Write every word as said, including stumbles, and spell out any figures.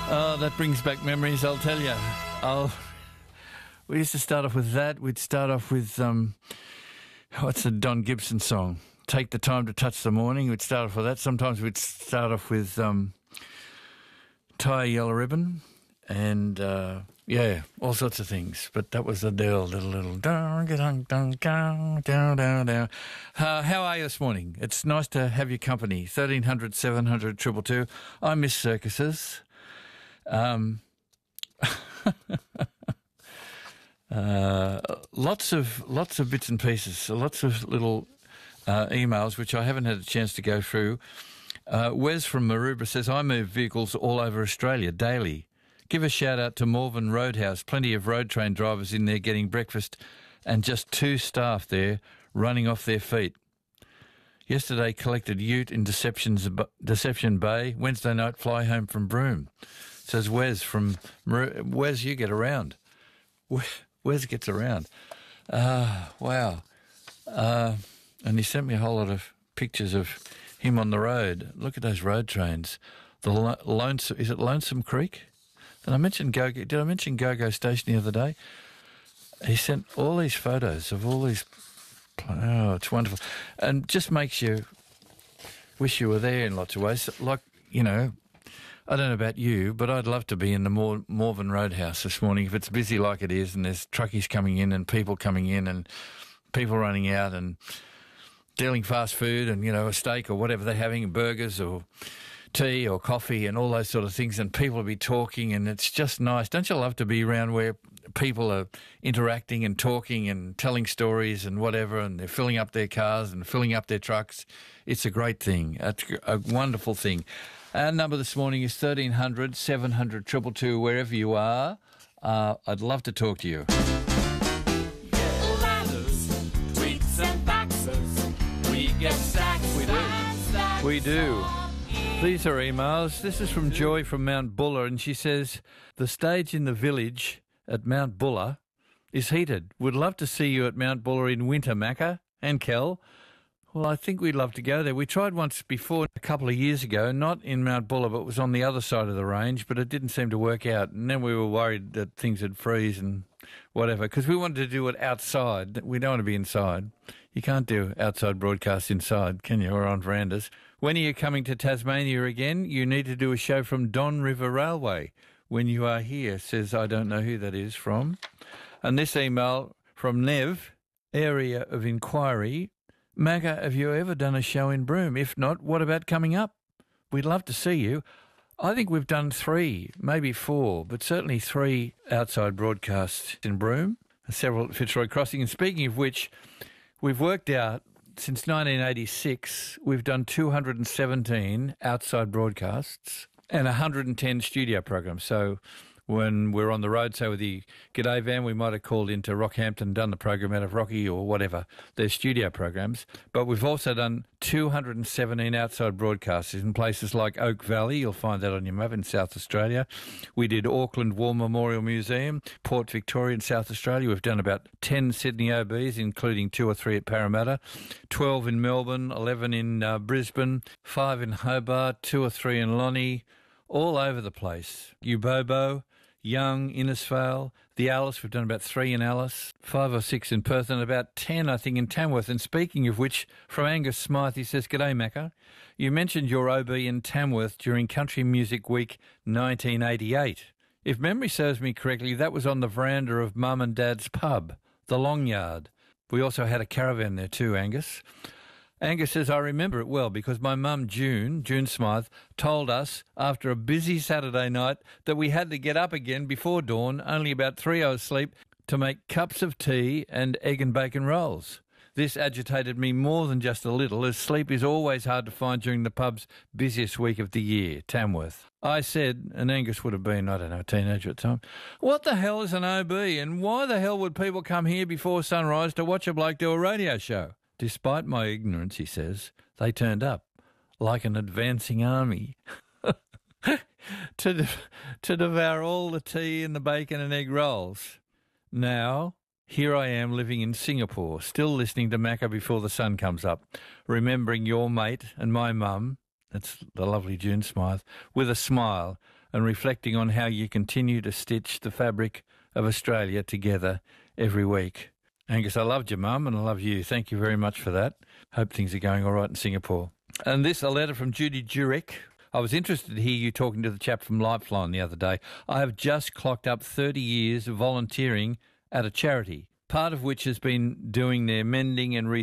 Oh, that brings back memories, I'll tell you. I'll, we used to start off with that. We'd start off with, um, what's the Don Gibson song? Take the Time to Touch the Morning. We'd start off with that. Sometimes we'd start off with um, Tie a Yellow Ribbon and, uh, yeah, all sorts of things. But that was the deal, little, little. Down, down, down, down, down, down. Uh, how are you this morning? It's nice to have your company. thirteen hundred, seven hundred, two two two. I miss circuses. Um, uh, lots of lots of bits and pieces, lots of little uh, emails which I haven't had a chance to go through. Uh, Wes from Maroubra says, I move vehicles all over Australia daily. Give a shout out to Morven Roadhouse. Plenty of road train drivers in there getting breakfast and just two staff there running off their feet. Yesterday collected ute in Deception's, Deception Bay. Wednesday night fly home from Broome. Says Wes from... Wes, you get around. Wes gets around. Ah, uh, wow. Uh, and he sent me a whole lot of pictures of him on the road. Look at those road trains. The lo- Lonesome... Is it Lonesome Creek? And I mentioned Go... Did I mention Go-Go Station the other day? He sent all these photos of all these... Oh, it's wonderful. And just makes you wish you were there in lots of ways. Like, you know... I don't know about you, but I'd love to be in the Mor- Morven Roadhouse this morning if it's busy like it is and there's truckies coming in and people coming in and people running out and dealing fast food and, you know, a steak or whatever they're having, burgers or tea or coffee and all those sort of things, and people will be talking, and it's just nice. Don't you love to be around where people are interacting and talking and telling stories and whatever, and they're filling up their cars and filling up their trucks? It's a great thing. It's a wonderful thing. Our number this morning is thirteen hundred, seven hundred, two two two, wherever you are. Uh, I'd love to talk to you. Yeah, letters, tweets and faxes. We get stacks. We do. We do. These are emails. This is from Joy from Mount Buller, and she says, the stage in the village at Mount Buller is heated. Would love to see you at Mount Buller in winter, Macca and Kel. Well, I think we'd love to go there. We tried once before a couple of years ago, not in Mount Buller, but it was on the other side of the range, but it didn't seem to work out. And then we were worried that things would freeze and whatever, because we wanted to do it outside. We don't want to be inside. You can't do outside broadcasts inside, can you, or on verandas. When are you coming to Tasmania again? You need to do a show from Don River Railway when you are here, says I don't know who that is from. And this email from Nev, area of inquiry. Macca, have you ever done a show in Broome? If not, what about coming up? We'd love to see you. I think we've done three, maybe four, but certainly three outside broadcasts in Broome, several at Fitzroy Crossing. And speaking of which, we've worked out since nineteen eighty-six, we've done two hundred seventeen outside broadcasts and one hundred ten studio programs. So when we're on the road, say with the G'day van, we might have called into Rockhampton, done the program out of Rocky or whatever, their studio programs. But we've also done two hundred seventeen outside broadcasts in places like Oak Valley. You'll find that on your map in South Australia. We did Auckland War Memorial Museum, Port Victoria in South Australia. We've done about ten Sydney O Bs, including two or three at Parramatta, twelve in Melbourne, eleven in uh, Brisbane, five in Hobart, two or three in Lonnie, all over the place. Ubobo, Young, Innisfail, the Alice, we've done about three in Alice, five or six in Perth, and about ten, I think, in Tamworth. And speaking of which, from Angus Smythe, he says, G'day, Macca. You mentioned your O B in Tamworth during Country Music Week nineteen eighty-eight. If memory serves me correctly, that was on the veranda of Mum and Dad's pub, the Long Yard. We also had a caravan there too, Angus. Angus says, I remember it well because my mum, June, June Smythe, told us after a busy Saturday night that we had to get up again before dawn, only about three hours sleep, to make cups of tea and egg and bacon rolls. This agitated me more than just a little, as sleep is always hard to find during the pub's busiest week of the year, Tamworth. I said, and Angus would have been, I don't know, a teenager at the time, what the hell is an O B, and why the hell would people come here before sunrise to watch a bloke do a radio show? Despite my ignorance, he says, they turned up like an advancing army to de- to devour all the tea and the bacon and egg rolls. Now, here I am living in Singapore, still listening to Macca before the sun comes up, remembering your mate and my mum, that's the lovely June Smythe, with a smile, and reflecting on how you continue to stitch the fabric of Australia together every week. Angus, I loved your mum and I love you. Thank you very much for that. Hope things are going all right in Singapore. And this, a letter from Judy Jurek. I was interested to hear you talking to the chap from Lifeline the other day. I have just clocked up thirty years of volunteering at a charity, part of which has been doing their mending and